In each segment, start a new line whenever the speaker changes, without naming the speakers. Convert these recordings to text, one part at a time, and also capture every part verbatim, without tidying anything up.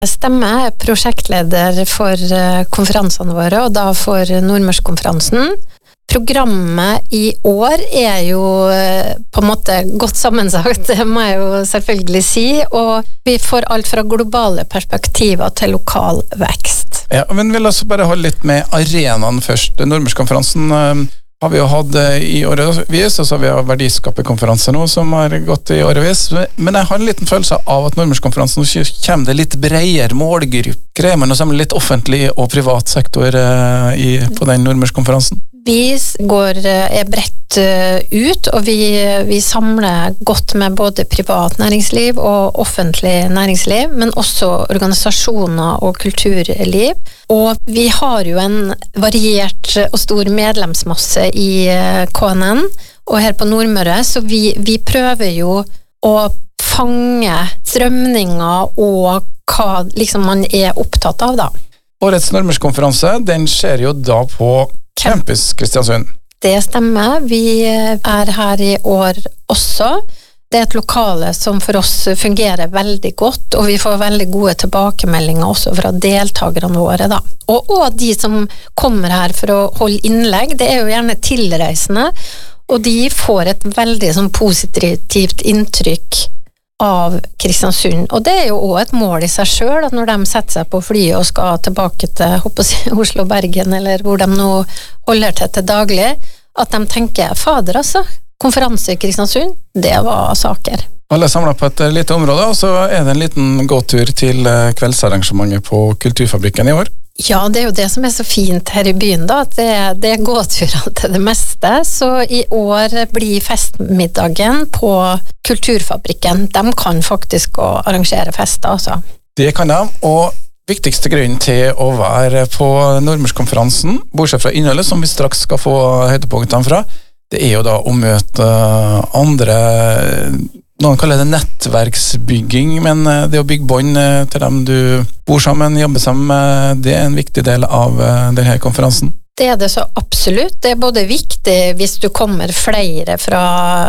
Stemmer, jeg er prosjektleder for konferansene våre, og da for Nordmørskonferansen. Programmet i år er jo på en måte godt sammensagt, det må jeg jo selvfølgelig si, og vi får alt fra globale perspektiver til lokal vekst.
Ja, men vil også bare holde litt med arenaen først. Nordmørskonferansen har vi jo hatt i årevis, og så har vi jo verdiskaperkonferanser nå som har gått i årevis, men jeg har en liten følelse av at Nordmørskonferansen nå kommer det litt bredere målgruppe. Greier man å samle litt offentlig og privat sektor i, på den Nordmørskonferansen?
Vi går, er bredt ut, og vi, vi samler godt med både privat næringsliv og offentlig næringsliv, men også organisasjoner og kulturliv. Og vi har jo en variert og stor medlemsmasse i K N N, og her på Nordmøre, så vi, vi prøver jo å fange strømninger og hva liksom man er opptatt av da.
Årets Nordmørskonferanse, den skjer jo da på Campus Kristiansund.
Det stemmer. Vi er her i år også. Det er et lokale som for oss fungerer veldig godt, og vi får veldig gode tilbakemeldinger også fra deltakerne våre da. Og, og de som kommer her for å holde innlegg, det er jo gjerne tilreisende, og de får et veldig sånn, positivt inntrykk av Kristiansund, og det er jo også et mål i seg selv, at når de setter seg på flyet og skal tilbake til håper jeg, Oslo, Bergen, eller hvor de nå holder til til daglig, at de tenker, fader altså, konferanse i Kristiansund, det var saker.
Alle er samlet på et lite område, og så er det en liten gåtur til kveldsarrangementet på Kulturfabrikken i år.
Ja, det er jo det som er så fint her i byen da, at det, det er gåturer til det meste, så i år blir festmiddagen på Kulturfabrikken. De kan faktisk å arrangere fester, altså.
Det kan de, og viktigste grunnen til å være på Nordmørskonferansen, bortsett fra innholdet som vi straks skal få høydepunktene fra, det er jo da å møte andre, noen kaller det nettverksbygging, men det å bygge bånd til dem du bor sammen, jobber sammen med, det er en viktig del av denne konferansen.
Det er det så absolutt. Det er både viktig hvis du kommer flere fra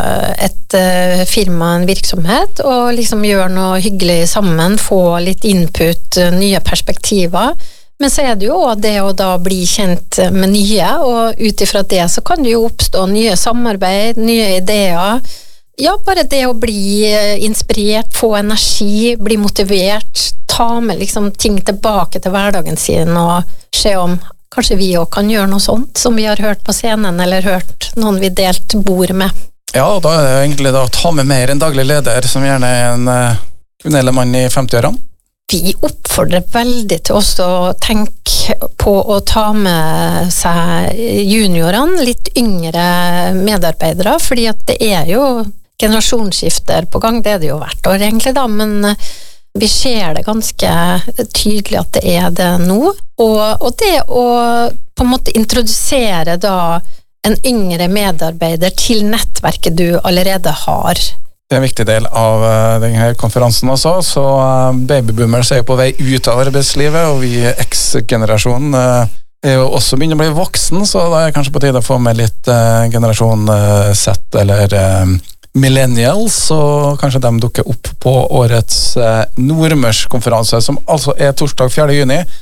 et firma, en virksomhet, og liksom gjør noe hyggelig sammen, få litt input, nye perspektiver. Men så er det jo det å da bli kjent med nye, og ut ifra det så kan det jo oppstå nye samarbeid, nye ideer. Ja, bare det å bli inspirert, få energi, bli motivert, ta med liksom ting tilbake til hverdagen sin og se om kanskje vi også kan gjøre noe sånt som vi har hørt på scenen eller hørt noen vi delt bord med.
Ja, da er det egentlig da å ta med mer en daglig leder som gjerne er en uh, kvinnelig mann i femti-årene.
Vi oppfordrer veldig til oss å tenke på å ta med seg juniorene, litt yngre medarbeidere, fordi at det er jo generasjonsskifter på gang, det er det jo hvert år egentlig da, men vi ser det ganske tydelig at det er det nå, og, og det å på en måte introdusere da en yngre medarbeider til nettverket du allerede har.
Det er en viktig del av denne konferansen også, så babyboomers er jo på vei ut av arbeidslivet, og vi X-generasjonen er jo også begynner å bli voksen, så da er det kanskje på tide å få med litt generasjon Z eller millennials, og kanskje de dukker opp på årets Nordmørskonferanse, som altså er torsdag fjerde juni,